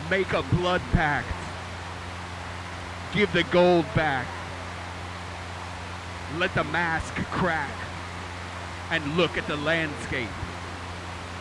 Make a blood pact. Give the gold back. Let the mask crack and look at the landscape.